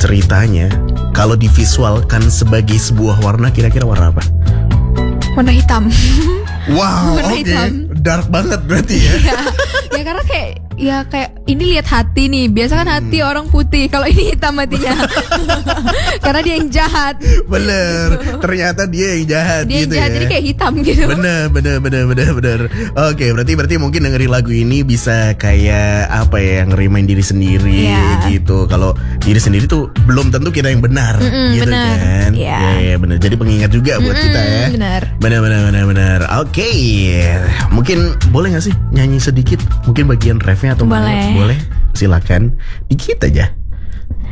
ceritanya kalau divisualkan sebagai sebuah warna, kira-kira warna apa? Warna hitam. Wow, Warna oke. hitam. Dark banget berarti ya. Ya karena kayak ini lihat hati nih. Biasa kan hati orang putih. Kalau ini hitam hatinya. Karena dia yang jahat. Bener. Ternyata dia yang jahat Dia yang gitu jahat ya. jadi kayak hitam gitu. Bener. Oke, berarti mungkin dengerin lagu ini bisa kayak apa ya, ngerimain diri sendiri Iya. gitu. Kalau diri sendiri tuh belum tentu kita yang benar gitu bener. kan. Iya. Iya, bener. Jadi pengingat juga buat kita ya. Bener. Oke. Mungkin boleh gak sih nyanyi sedikit? Mungkin bagian refnya atau mana? Boleh. Boleh. Silakan. Dikit aja.